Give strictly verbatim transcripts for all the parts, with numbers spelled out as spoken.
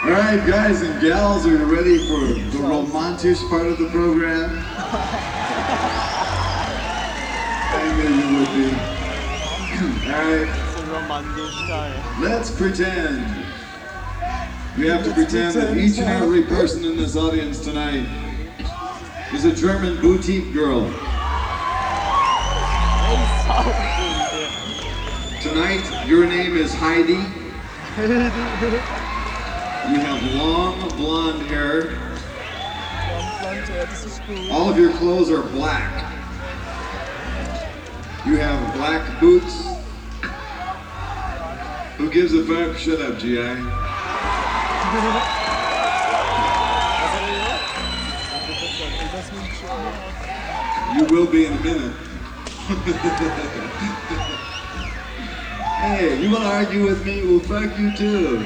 All right, guys and gals, are you ready for the romantic part of the program? I knew you would be. All right. Let's pretend. We have to pretend that each and every person in this audience tonight is a German boutique girl. Tonight, your name is Heidi. You have long blonde hair. All of your clothes are black. You have black boots. Who gives a fuck? Shut up, G I. You will be in a minute. Hey, you want to argue with me? Well, fuck you too.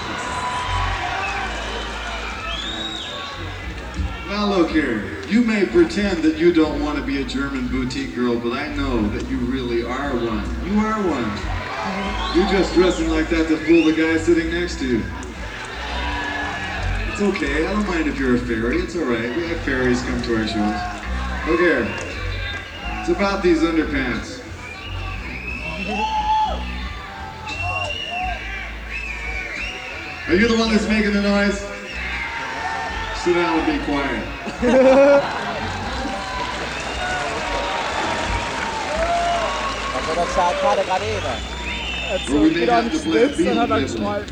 Now look here, you may pretend that you don't want to be a German boutique girl, but I know that you really are one. You are one. You're just dressing like that to fool the guy sitting next to you. It's okay, I don't mind if you're a fairy, it's alright. We have fairies come to our shows. Look here, it's about these underpants. Are you the one that's making the noise? Sit down and be quiet. Well, we may have to play a beat on this one.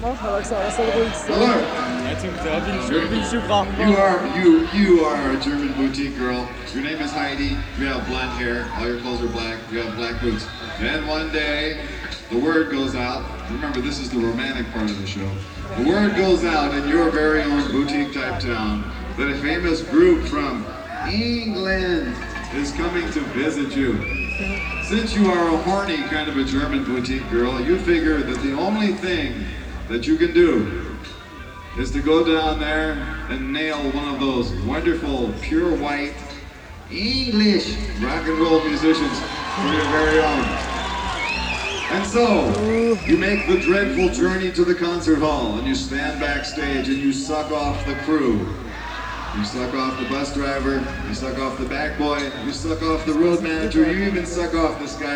Hello. You are you you are a German boutique girl. Your name is Heidi. You have blonde hair. All your clothes are black. You have black boots. And one day, the word goes out. Remember, this is the romantic part of the show. The word goes out in your very own boutique type town that a famous group from England is coming to visit you. Since you are a horny kind of a German boutique girl, you figure that the only thing that you can do is to go down there and nail one of those wonderful, pure white, English rock and roll musicians for your very own. And so, you make the dreadful journey to the concert hall and you stand backstage and you suck off the crew. You suck off the bus driver, you suck off the back boy, you suck off the road manager, you even suck off this guy